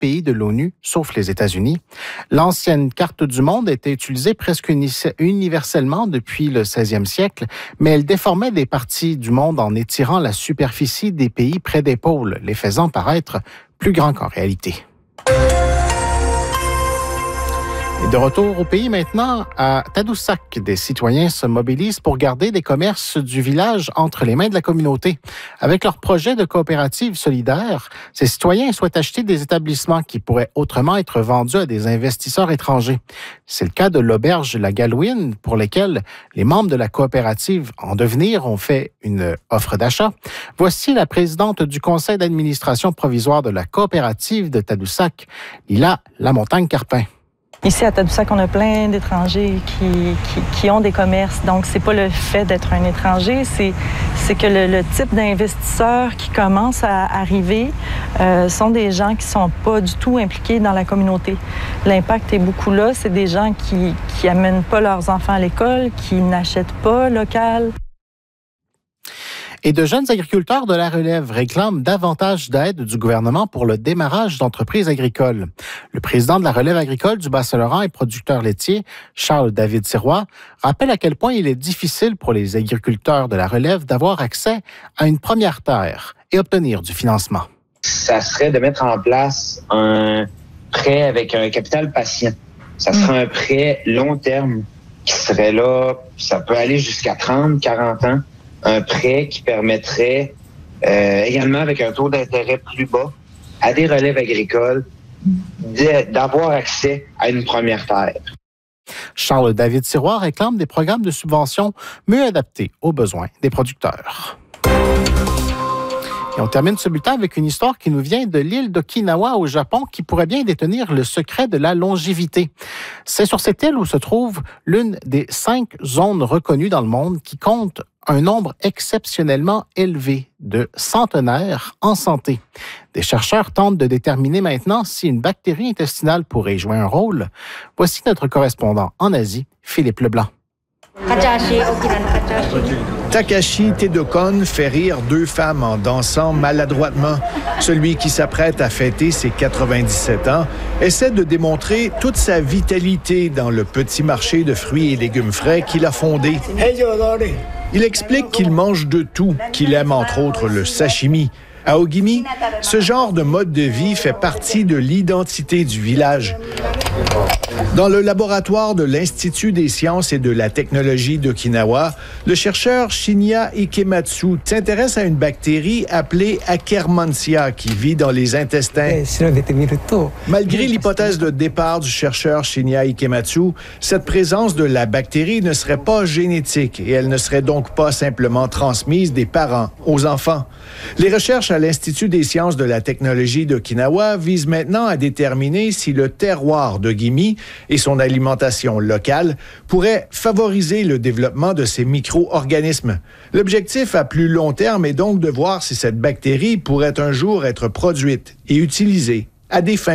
pays de l'ONU, sauf les États-Unis. L'ancienne carte du monde était utilisée presque universellement depuis le 16e siècle, mais elle déformait des parties du monde en étirant la superficie des pays près des pôles, les faisant paraître plus grands qu'en réalité. Et de retour au pays maintenant, à Tadoussac, des citoyens se mobilisent pour garder des commerces du village entre les mains de la communauté. Avec leur projet de coopérative solidaire, ces citoyens souhaitent acheter des établissements qui pourraient autrement être vendus à des investisseurs étrangers. C'est le cas de l'auberge La Galouine, pour lesquels les membres de la coopérative en devenir ont fait une offre d'achat. Voici la présidente du conseil d'administration provisoire de la coopérative de Tadoussac, Lila Lamontagne-Carpin. Ici, à Tadoussac, on a plein d'étrangers qui ont des commerces. Donc, c'est pas le fait d'être un étranger, c'est que le type d'investisseurs qui commencent à arriver sont des gens qui sont pas du tout impliqués dans la communauté. L'impact est beaucoup là. C'est des gens qui amènent pas leurs enfants à l'école, qui n'achètent pas local. Et de jeunes agriculteurs de la relève réclament davantage d'aide du gouvernement pour le démarrage d'entreprises agricoles. Le président de la relève agricole du Bas-Saint-Laurent et producteur laitier, Charles-David Sirois, rappelle à quel point il est difficile pour les agriculteurs de la relève d'avoir accès à une première terre et obtenir du financement. Ça serait de mettre en place un prêt avec un capital patient. Ça serait un prêt long terme qui serait là, ça peut aller jusqu'à 30, 40 ans. Un prêt qui permettrait également, avec un taux d'intérêt plus bas, à des relèves agricoles d'avoir accès à une première terre. Charles-David Sirois réclame des programmes de subvention mieux adaptés aux besoins des producteurs. Et on termine ce bulletin avec une histoire qui nous vient de l'île d'Okinawa au Japon qui pourrait bien détenir le secret de la longévité. C'est sur cette île où se trouve l'une des 5 zones reconnues dans le monde qui compte un nombre exceptionnellement élevé de centenaires en santé. Des chercheurs tentent de déterminer maintenant si une bactérie intestinale pourrait jouer un rôle. Voici notre correspondant en Asie, Philippe Leblanc. Takashi Tedokon fait rire 2 femmes en dansant maladroitement. Celui qui s'apprête à fêter ses 97 ans essaie de démontrer toute sa vitalité dans le petit marché de fruits et légumes frais qu'il a fondé. Il explique qu'il mange de tout, qu'il aime entre autres le sashimi. À Ogimi, ce genre de mode de vie fait partie de l'identité du village. Dans le laboratoire de l'Institut des sciences et de la technologie d'Okinawa, le chercheur Shinya Ikematsu s'intéresse à une bactérie appelée Akkermansia qui vit dans les intestins. Malgré l'hypothèse de départ du chercheur Shinya Ikematsu, cette présence de la bactérie ne serait pas génétique et elle ne serait donc pas simplement transmise des parents aux enfants. Les recherches à l'Institut des sciences de la technologie d'Okinawa visent maintenant à déterminer si le terroir d'Ogimi et son alimentation locale pourraient favoriser le développement de ces micro-organismes. L'objectif à plus long terme est donc de voir si cette bactérie pourrait un jour être produite et utilisée à des fins